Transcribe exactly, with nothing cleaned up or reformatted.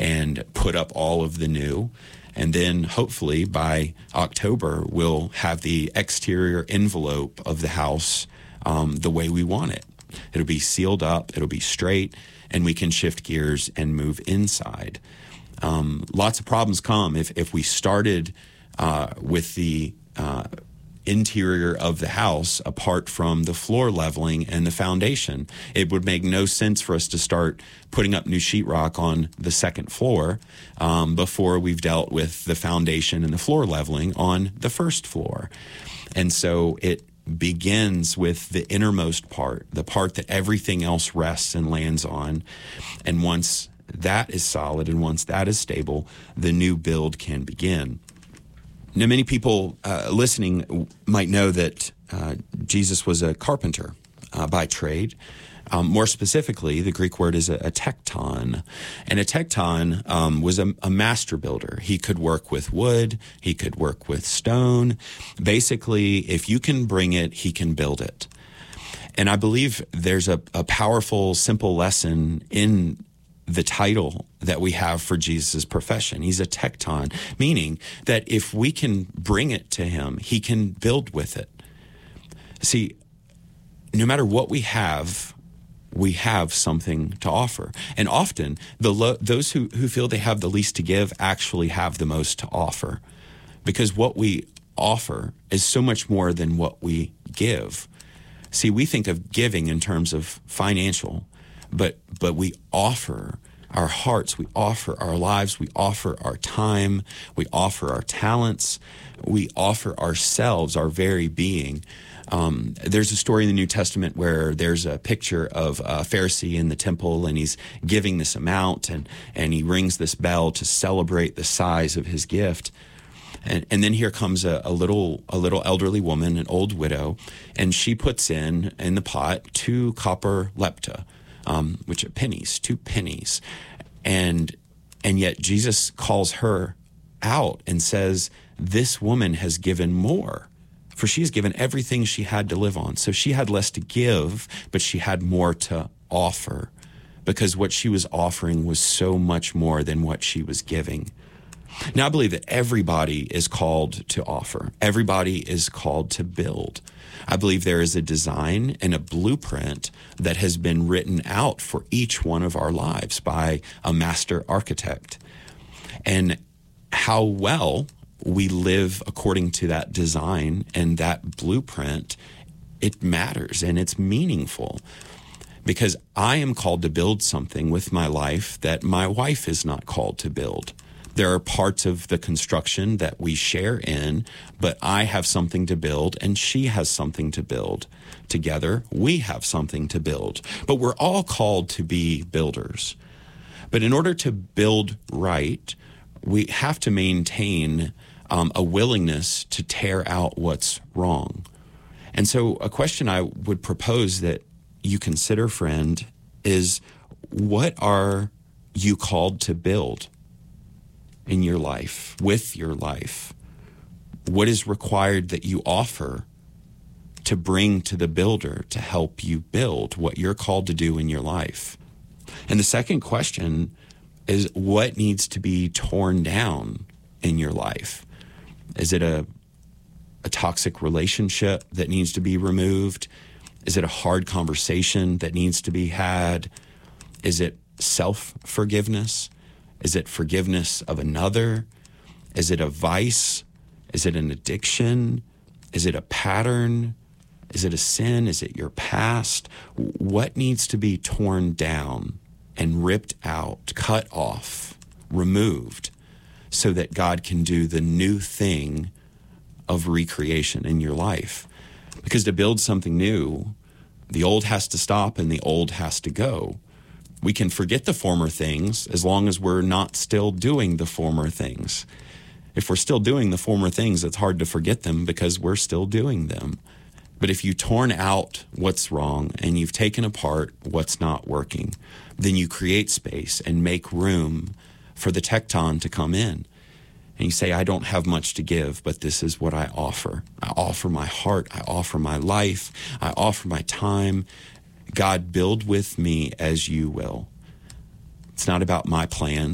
and put up all of the new. And then hopefully by October, we'll have the exterior envelope of the house um, the way we want it. It'll be sealed up, it'll be straight, and we can shift gears and move inside. Um, lots of problems come if, if we started uh, with the uh, interior of the house apart from the floor leveling and the foundation. It would make no sense for us to start putting up new sheetrock on the second floor um, before we've dealt with the foundation and the floor leveling on the first floor. And so it begins with the innermost part, the part that everything else rests and lands on. And once that is solid and once that is stable, the new build can begin. Now, many people uh, listening might know that uh, Jesus was a carpenter uh, by trade. Um, more specifically, the Greek word is a, a tekton. And a tekton um, was a, a master builder. He could work with wood. He could work with stone. Basically, if you can bring it, he can build it. And I believe there's a, a powerful, simple lesson in the title that we have for Jesus' profession. He's a tekton, meaning that if we can bring it to him, he can build with it. See, no matter what we have, we have something to offer. And often, the lo- those who, who feel they have the least to give actually have the most to offer. Because what we offer is so much more than what we give. See, we think of giving in terms of financial, But but we offer our hearts, we offer our lives, we offer our time, we offer our talents, we offer ourselves, our very being. Um, there's a story in the New Testament where there's a picture of a Pharisee in the temple, and he's giving this amount, and, and he rings this bell to celebrate the size of his gift. And, and then here comes a, a little a little elderly woman, an old widow, and she puts in, in the pot, two copper lepta. Um, which are pennies, two pennies. And and yet Jesus calls her out and says, this woman has given more, for she has given everything she had to live on. So she had less to give, but she had more to offer, because what she was offering was so much more than what she was giving. Now, I believe that everybody is called to offer. Everybody is called to build. I believe there is a design and a blueprint that has been written out for each one of our lives by a master architect. And how well we live according to that design and that blueprint, it matters and it's meaningful. Because I am called to build something with my life that my wife is not called to build. There are parts of the construction that we share in, but I have something to build and she has something to build. Together, we have something to build. But we're all called to be builders. But in order to build right, we have to maintain um, a willingness to tear out what's wrong. And so a question I would propose that you consider, friend, is what are you called to build in your life, with your life? What is required that you offer to bring to the builder to help you build what you're called to do in your life? And the second question is, what needs to be torn down in your life? Is it a, a toxic relationship that needs to be removed? Is it a hard conversation that needs to be had? Is it self-forgiveness? Is it forgiveness of another? Is it a vice? Is it an addiction? Is it a pattern? Is it a sin? Is it your past? What needs to be torn down and ripped out, cut off, removed, so that God can do the new thing of recreation in your life? Because to build something new, the old has to stop and the old has to go. We can forget the former things as long as we're not still doing the former things. If we're still doing the former things, it's hard to forget them because we're still doing them. But if you've torn out what's wrong and you've taken apart what's not working, then you create space and make room for the tekton to come in. And you say, I don't have much to give, but this is what I offer. I offer my heart. I offer my life. I offer my time. God, build with me as you will. It's not about my plan.